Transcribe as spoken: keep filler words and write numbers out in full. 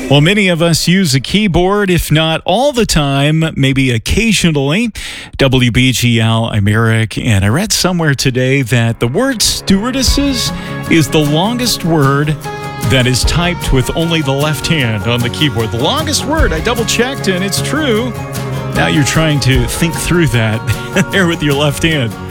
Well, many of us use a keyboard, if not all the time, maybe occasionally. W B G L, I'm Eric, and I read somewhere today that the word stewardesses is the longest word that is typed with only the left hand on the keyboard. The longest word, I double-checked, and it's true. Now you're trying to think through that there with your left hand.